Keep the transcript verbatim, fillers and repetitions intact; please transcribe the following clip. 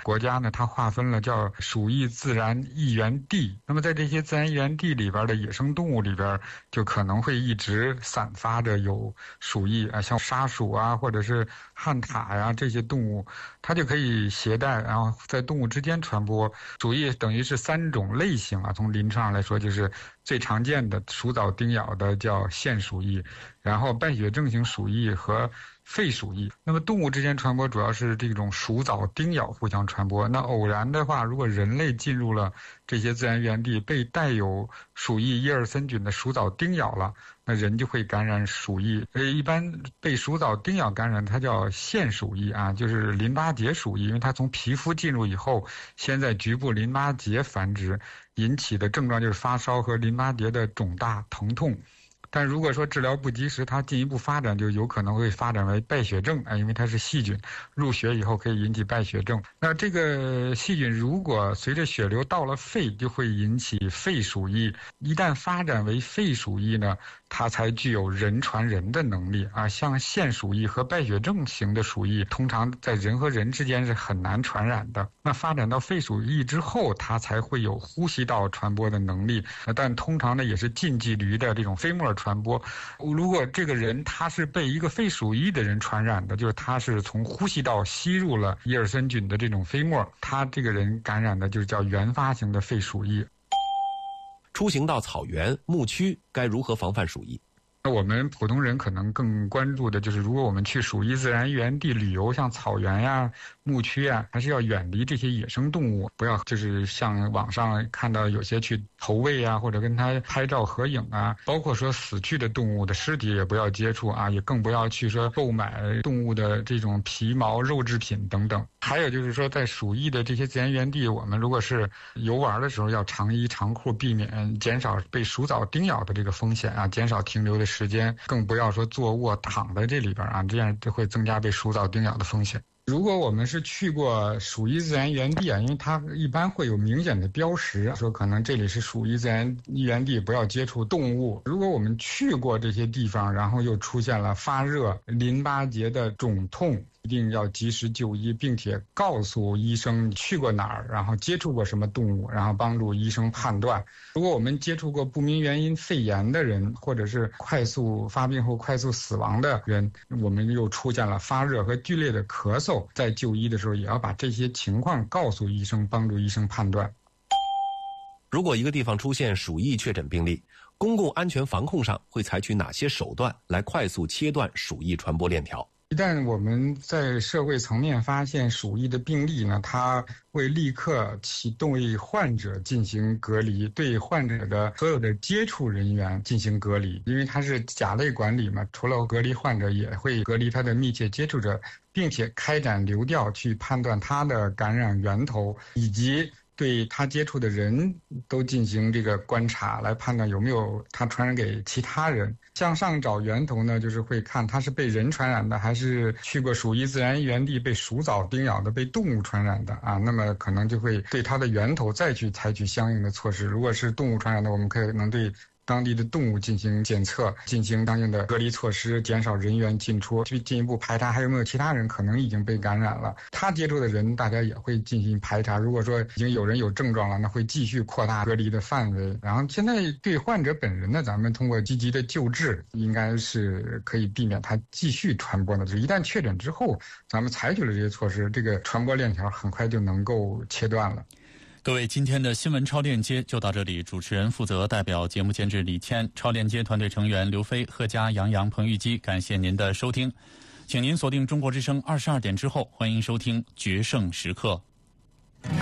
国家呢，它划分了叫鼠疫自然疫源地。那么在这些自然疫源地里边的野生动物里边，就可能会一直散发着有鼠疫啊，像沙鼠啊，或者是旱獭呀、啊、这些动物，它就可以携带，然后在动物之间传播。鼠疫等于是三种类型啊，从临床上来说，就是最常见的鼠蚤叮咬的叫线鼠疫，然后败血症型鼠疫和肺鼠疫。那么动物之间传播主要是这种鼠蚤叮咬互相传播。那偶然的话，如果人类进入了这些自然源地，被带有鼠疫耶尔森菌的鼠蚤叮咬了，那人就会感染鼠疫。呃，一般被鼠蚤叮咬感染，它叫线鼠疫啊，就是淋巴结鼠疫，因为它从皮肤进入以后，先在局部淋巴结繁殖，引起的症状就是发烧和淋巴结的肿大疼痛。但如果说治疗不及时，它进一步发展就有可能会发展为败血症啊，因为它是细菌，入血以后可以引起败血症。那这个细菌如果随着血流到了肺，就会引起肺鼠疫。一旦发展为肺鼠疫呢，它才具有人传人的能力啊。像线鼠疫和败血症型的鼠疫，通常在人和人之间是很难传染的。那发展到肺鼠疫之后，它才会有呼吸道传播的能力，但通常呢也是近距离的这种飞沫传播。如果这个人他是被一个肺鼠疫的人传染的，就是他是从呼吸道吸入了耶尔森菌的这种飞沫，他这个人感染的就是叫原发型的肺鼠疫。 出行到草原、牧区，该如何防范鼠疫？ 我们普通人可能更关注的就是，如果我们去鼠疫自然源地旅游，像草原呀、牧区呀，还是要远离这些野生动物，不要就是像网上看到有些去投喂啊，或者跟它拍照合影啊，包括说死去的动物的尸体也不要接触啊，也更不要去说购买动物的这种皮毛肉制品等等。还有就是说，在鼠疫的这些自然源地，我们如果是游玩的时候要长衣长裤，避免减少被鼠蚤叮咬的这个风险啊，减少停留的时间，更不要说坐卧躺在这里边啊，这样就会增加被鼠蚤叮咬的风险。如果我们是去过鼠疫自然源地啊，因为它一般会有明显的标识，说可能这里是鼠疫自然源地，不要接触动物。如果我们去过这些地方，然后又出现了发热、淋巴结的肿痛，一定要及时就医，并且告诉医生你去过哪儿，然后接触过什么动物，然后帮助医生判断。如果我们接触过不明原因肺炎的人，或者是快速发病后快速死亡的人，我们又出现了发热和剧烈的咳嗽，在就医的时候也要把这些情况告诉医生，帮助医生判断。 如果一个地方出现鼠疫确诊病例，公共安全防控上会采取哪些手段来快速切断鼠疫传播链条？ 一旦我们在社会层面发现鼠疫的病例呢，它会立刻启动为患者进行隔离，对患者的所有的接触人员进行隔离，因为它是甲类管理嘛，除了隔离患者，也会隔离他的密切接触者，并且开展流调去判断他的感染源头，以及对他接触的人都进行这个观察，来判断有没有他传染给其他人。向上找源头呢，就是会看他是被人传染的，还是去过鼠疫自然源地被鼠蚤叮咬的，被动物传染的啊。那么可能就会对它的源头再去采取相应的措施。如果是动物传染的，我们可能对当地的动物进行检测，进行相应的隔离措施，减少人员进出，去进一步排查还有没有其他人可能已经被感染了。他接触的人大家也会进行排查，如果说已经有人有症状了，那会继续扩大隔离的范围。然后现在对患者本人呢，咱们通过积极的救治，应该是可以避免他继续传播的。就一旦确诊之后，咱们采取了这些措施，这个传播链条很快就能够切断了。 各位，今天的新闻超链接就到这里。主持人负责代表节目监制李谦，超链接团队成员刘飞、贺佳、杨洋、彭玉基，感谢您的收听。请您锁定中国之声二十二点之后，欢迎收听决胜时刻。